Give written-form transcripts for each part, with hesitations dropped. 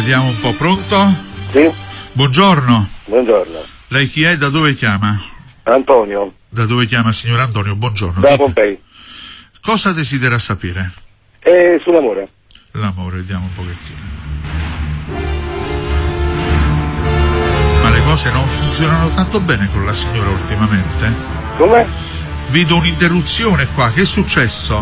Vediamo un po', pronto? Sì. Buongiorno. Buongiorno. Lei chi è? Da dove chiama? Antonio. Da dove chiama, signor Antonio? Buongiorno. Da Pompei. Cosa desidera sapere? Sull'amore. L'amore, vediamo un pochettino. Ma le cose non funzionano tanto bene con la signora ultimamente? Come? Vedo un'interruzione qua, che è successo?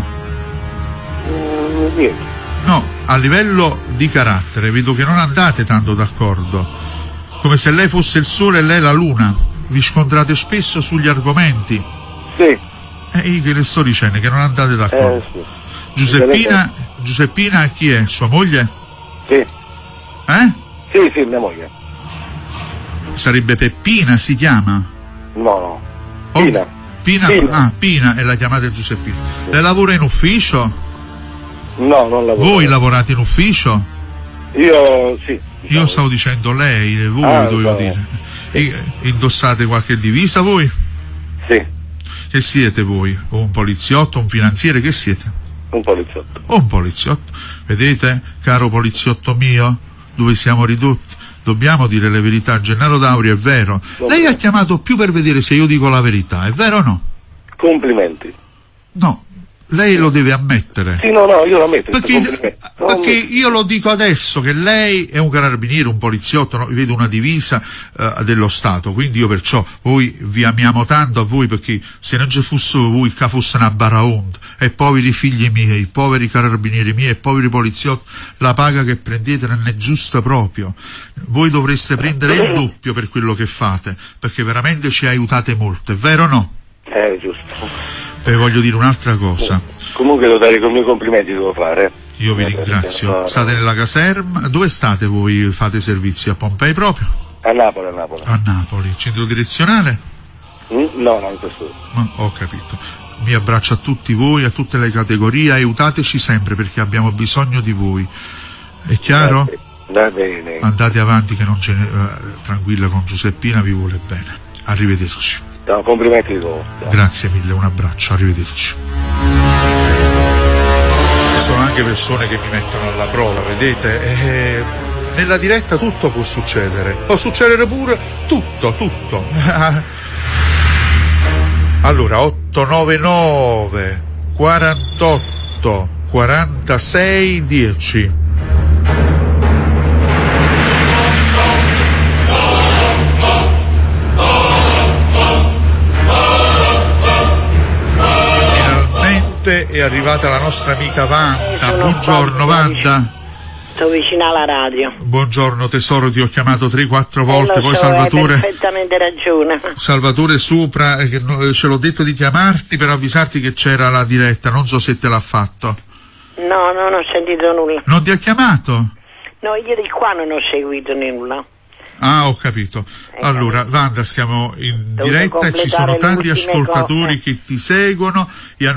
Niente. No, a livello di carattere vedo che non andate tanto d'accordo, come se lei fosse il sole e lei la luna. Vi scontrate spesso sugli argomenti. Sì. Io che le sto dicendo che non andate d'accordo. Sì. Giuseppina chi è? Sua moglie? Sì. Eh? Sì, mia moglie. Sarebbe Peppina, si chiama? No. Oh, Pina. Pina. Ah, Pina, e la chiamate Giuseppina. Sì. Lei lavora in ufficio? No, non lavoro. Voi lavorate in ufficio? Io sì. Io stavo dicendo lei, voi dovevo dire. Sì. Indossate qualche divisa voi? Sì. Che siete voi? Un poliziotto, un finanziere, che siete? Un poliziotto. Un poliziotto. Vedete, caro poliziotto mio, dove siamo ridotti? Dobbiamo dire le verità. Gennaro D'Auria, è vero. Lei ha chiamato più per vedere se io dico la verità, è vero o no? Complimenti. No, lei lo deve ammettere. Sì, no, io lo ammetto. Perché io lo dico adesso che lei è un carabiniere, un poliziotto, no? Vedo una divisa dello Stato, quindi io perciò voi vi amiamo tanto a voi, perché se non ci fosse voi che fosse una baraonda, e poveri figli miei, poveri carabinieri miei, e poveri poliziotti, la paga che prendete non è giusta proprio. Voi dovreste prendere il doppio per quello che fate, perché veramente ci aiutate molto, è vero o no? Giusto. E voglio dire un'altra cosa. Comunque devo dare i miei complimenti, devo fare. Io vi ringrazio. State nella caserma? Dove state voi? Fate servizi a Pompei proprio? A Napoli. A Napoli. Centro direzionale? No, in questo. Ho capito. Mi abbraccio a tutti voi, a tutte le categorie, aiutateci sempre perché abbiamo bisogno di voi. È chiaro? Va bene. Andate avanti che non ce ne... tranquilla, con Giuseppina vi vuole bene. Arrivederci. No, complimenti di nuovo. Grazie mille, un abbraccio, arrivederci. Ci sono anche persone che mi mettono alla prova, vedete? Nella diretta tutto può succedere. Può succedere pure tutto. Allora, 899 48 46 10. È arrivata la nostra amica Wanda. Buongiorno Wanda. Sto vicino alla radio. Buongiorno tesoro, ti ho chiamato 3-4 volte, poi Salvatore. Hai perfettamente ragione. Salvatore Sopra, ce l'ho detto di chiamarti per avvisarti che c'era la diretta, non so se te l'ha fatto. No, non ho sentito nulla. Non ti ha chiamato? No, io di qua non ho seguito nulla. Ah, ho capito. Allora, Wanda, stiamo in diretta e ci sono tanti ascoltatori che ti seguono e